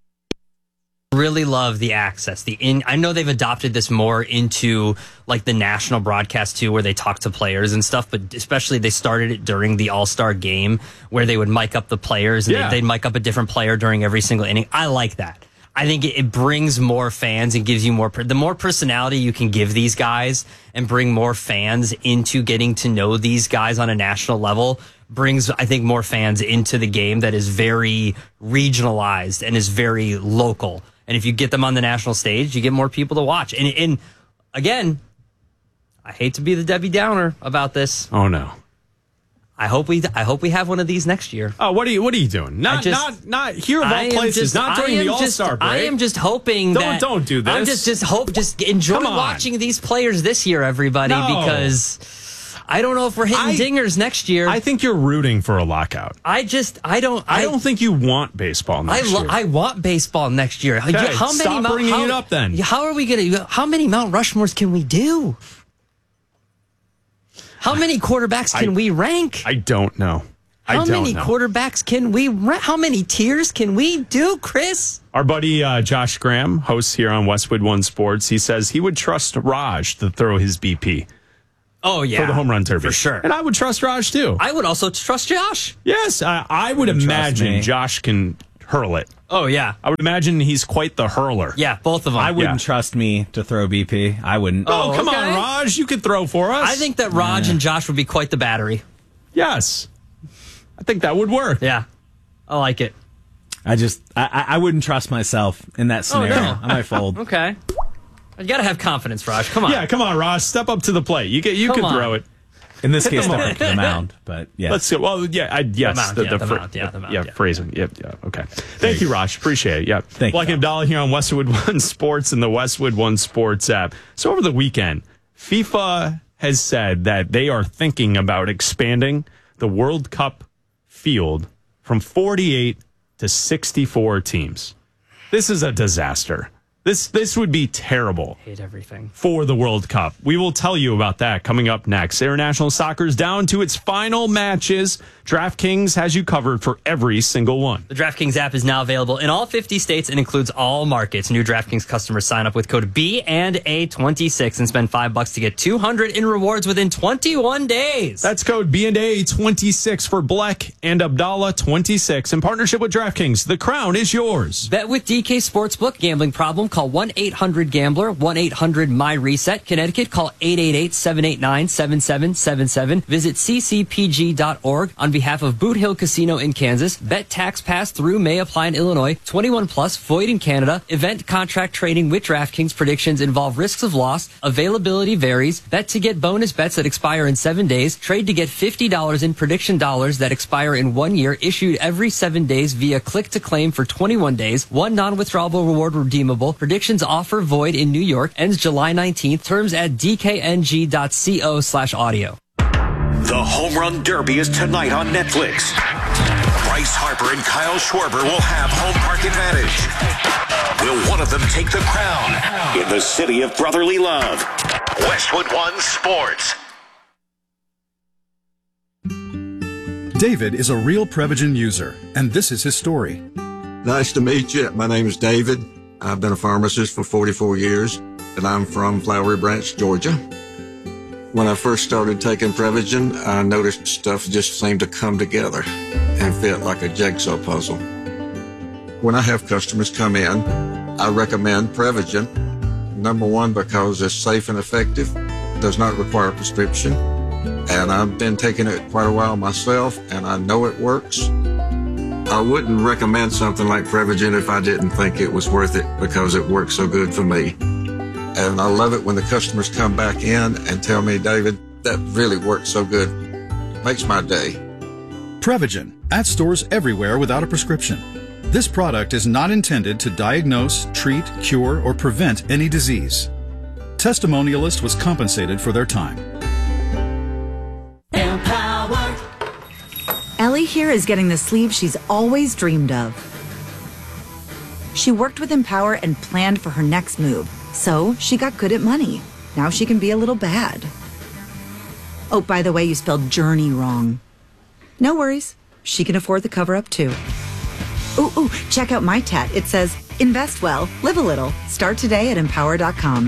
Really love the access. The in I know they've adopted this more into like the national broadcast too, where they talk to players and stuff. But especially they started it during the All-Star game, where they would mic up the players and yeah. they'd, they'd mic up a different player during every single inning. I like that. I think it, it brings more fans and gives you more. The more personality you can give these guys and bring more fans into getting to know these guys on a national level brings, I think, more fans into the game that is very regionalized and is very local. And if you get them on the national stage, you get more people to watch. And, and again, I hate to be the Debbie Downer about this. Oh no! I hope we I hope we have one of these next year. Oh, what are you what are you doing? Not just, not not here of all places. Just, not during the just, All-Star break. I am just hoping don't, that don't do this. I'm just just hope just enjoy watching these players this year, everybody, no. because I don't know if we're hitting I, dingers next year. I think you're rooting for a lockout. I just, I don't, I, I don't think you want baseball next I lo- year. I want baseball next year. Okay, how many stop Mount, bringing how, it up then. How are we going to, how many Mount Rushmores can we do? How many quarterbacks can I, we rank? I don't know. How I don't many know. quarterbacks can we rank? How many tiers can we do, Chris? Our buddy uh, Josh Graham, hosts here on Westwood One Sports, he says he would trust Raj to throw his B P. Oh, yeah. For the home run derby. For sure. And I would trust Raj, too. I would also trust Josh. Yes, I, I would imagine Josh can hurl it. Oh, yeah. I would imagine he's quite the hurler. Yeah, both of them. I wouldn't Yeah. trust me to throw B P. I wouldn't. Oh, Oh, come okay. on, Raj. You could throw for us. I think that Raj Yeah. and Josh would be quite the battery. Yes. I think that would work. Yeah. I like it. I just, I, I I wouldn't trust myself in that scenario. Oh, no. I might fold. Okay. You got to have confidence, Raj. Come on. Yeah, come on, Raj. Step up to the plate. You get, you Come can on. throw it. In this Hit case, the step mark. up to the mound. But yeah. Let's go. Well, yeah, I, yes. mound, yeah, the mound, yeah, the mound, yeah, yeah. phrasing. Yeah, yeah, okay. Thank you, Raj. Appreciate it. Yeah. Thank Black you. and Abdallah here on Westwood One Sports and the Westwood One Sports app. So over the weekend, FIFA has said that they are thinking about expanding the World Cup field from forty-eight to sixty-four teams. This is a disaster. This this would be terrible. Hate everything. For the World Cup. We will tell you about that coming up next. International soccer is down to its final matches. DraftKings has you covered for every single one. The DraftKings app is now available in all fifty states and includes all markets. New DraftKings customers sign up with code B and A twenty-six and spend five bucks to get two hundred in rewards within twenty-one days. That's code B and A twenty-six for Black and Abdallah twenty-six in partnership with DraftKings. The crown is yours. Bet with D K Sportsbook. Gambling problem? Call one eight hundred gambler, one eight hundred my reset. Connecticut, call eight eight eight, seven eight nine, seven seven seven seven. Visit c c p g dot org. On behalf of Boot Hill Casino in Kansas, Bet Tax Pass through may apply in Illinois. twenty-one plus, void in Canada. Event contract trading with DraftKings. Predictions involve risks of loss. Availability varies. Bet to get bonus bets that expire in seven days. Trade to get fifty dollars in prediction dollars that expire in one year. Issued every seven days via click to claim for twenty-one days. One non-withdrawable reward redeemable. Predictions offer void in New York. Ends July nineteenth. Terms at d k n g dot co slash audio. The Home Run Derby is tonight on Netflix. Bryce Harper and Kyle Schwarber will have home park advantage. Will one of them take the crown in the city of brotherly love? Westwood One Sports. David is a real Prevagen user, and this is his story. Nice to meet you. My name is David. I've been a pharmacist for forty-four years, and I'm from Flowery Branch, Georgia. When I first started taking Prevagen, I noticed stuff just seemed to come together and fit like a jigsaw puzzle. When I have customers come in, I recommend Prevagen. Number one, because it's safe and effective, does not require a prescription, and I've been taking it quite a while myself, and I know it works. I wouldn't recommend something like Prevagen if I didn't think it was worth it because it works so good for me. And I love it when the customers come back in and tell me, David, that really works so good. Makes my day. Prevagen, at stores everywhere without a prescription. This product is not intended to diagnose, treat, cure, or prevent any disease. Testimonialist was compensated for their time. Empower. Ellie here is getting the sleeve she's always dreamed of. She worked with Empower and planned for her next move. So she got good at money. Now she can be a little bad. Oh, by the way, you spelled journey wrong. No worries. She can afford the cover-up too. Ooh, ooh, check out my tat. It says, invest well, live a little. Start today at empower dot com.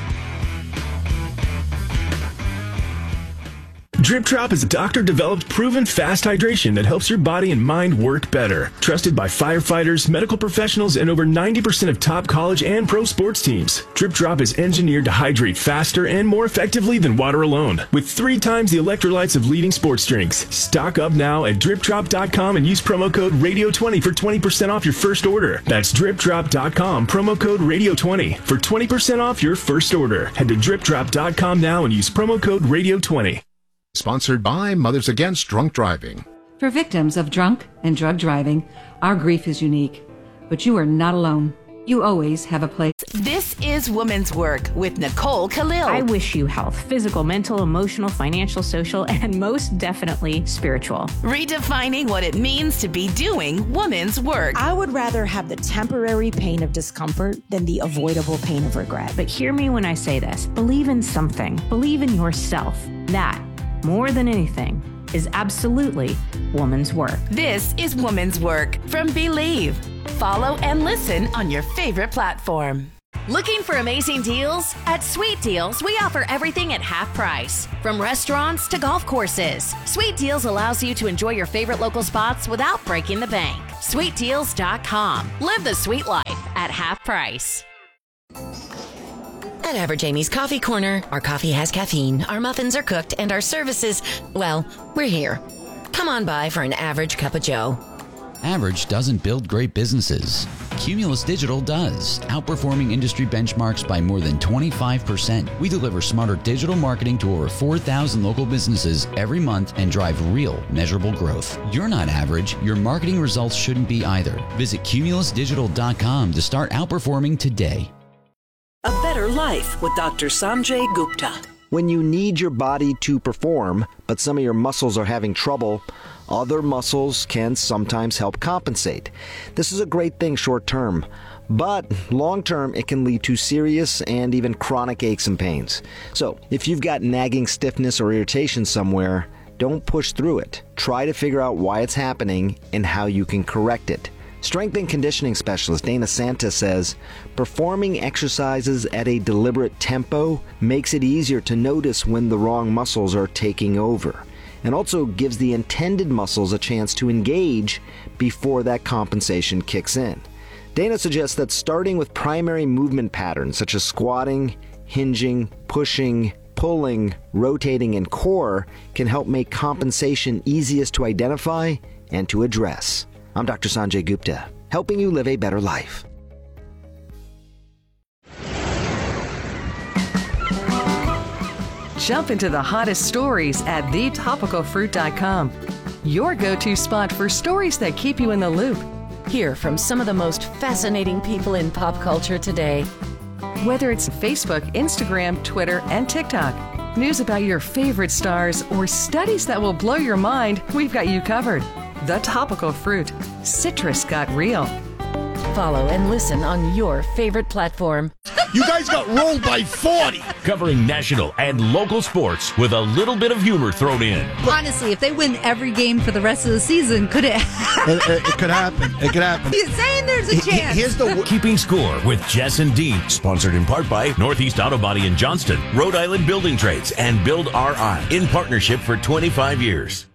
Drip Drop is a doctor-developed, proven fast hydration that helps your body and mind work better. Trusted by firefighters, medical professionals, and over ninety percent of top college and pro sports teams. Drip Drop is engineered to hydrate faster and more effectively than water alone, with three times the electrolytes of leading sports drinks. Stock up now at drip drop dot com and use promo code radio twenty for twenty percent off your first order. That's drip drop dot com, promo code radio twenty for twenty percent off your first order. Head to drip drop dot com now and use promo code radio twenty. Sponsored by Mothers Against Drunk Driving. For victims of drunk and drug driving, our grief is unique, but you are not alone. You always have a place. This is Woman's Work with Nicole Khalil. I wish you health, physical, mental, emotional, financial, social, and most definitely spiritual. Redefining what it means to be doing woman's work. I would rather have the temporary pain of discomfort than the avoidable pain of regret. But hear me when I say this. Believe in something. Believe in yourself. That, more than anything, is absolutely woman's work. This is Woman's Work from Believe. Follow and listen on your favorite platform. Looking for amazing deals? At Sweet Deals, we offer everything at half price. From restaurants to golf courses, Sweet Deals allows you to enjoy your favorite local spots without breaking the bank. sweet deals dot com. Live the sweet life at half price. At Average Amy's Coffee Corner, our coffee has caffeine, our muffins are cooked, and our services, well, we're here. Come on by for an average cup of joe. Average doesn't build great businesses. Cumulus Digital does, outperforming industry benchmarks by more than twenty-five percent. We deliver smarter digital marketing to over four thousand local businesses every month and drive real, measurable growth. You're not average. Your marketing results shouldn't be either. Visit cumulus digital dot com to start outperforming today. A Better Life with Doctor Sanjay Gupta. When you need your body to perform, but some of your muscles are having trouble, other muscles can sometimes help compensate. This is a great thing short term, but long term it can lead to serious and even chronic aches and pains. So if you've got nagging stiffness or irritation somewhere, don't push through it. Try to figure out why it's happening and how you can correct it. Strength and conditioning specialist Dana Santa says, performing exercises at a deliberate tempo makes it easier to notice when the wrong muscles are taking over, and also gives the intended muscles a chance to engage before that compensation kicks in. Dana suggests that starting with primary movement patterns such as squatting, hinging, pushing, pulling, rotating, and core can help make compensation easiest to identify and to address. I'm Doctor Sanjay Gupta, helping you live a better life. Jump into the hottest stories at the topical fruit dot com. Your go-to spot for stories that keep you in the loop. Hear from some of the most fascinating people in pop culture today. Whether it's Facebook, Instagram, Twitter, and TikTok, news about your favorite stars, or studies that will blow your mind, we've got you covered. The Topical Fruit. Citrus got real. Follow and listen on your favorite platform. You guys got rolled by forty. Covering national and local sports with a little bit of humor thrown in. Honestly, if they win every game for the rest of the season, could it happen? It, it, it could happen. It could happen. He's saying there's a chance. Here's the Keeping Score with Jess and Dean. Sponsored in part by Northeast Auto Body in Johnston, Rhode Island Building Trades, and Build R I. In partnership for twenty-five years.